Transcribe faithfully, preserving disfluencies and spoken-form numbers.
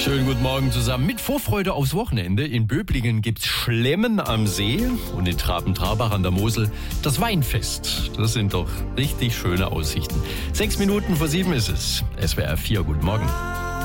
Schönen guten Morgen zusammen. Mit Vorfreude aufs Wochenende. In Böblingen gibt's Schlemmen am See und in Traben-Trarbach an der Mosel das Weinfest. Das sind doch richtig schöne Aussichten. Sechs Minuten vor sieben ist es. S W R vier, guten Morgen.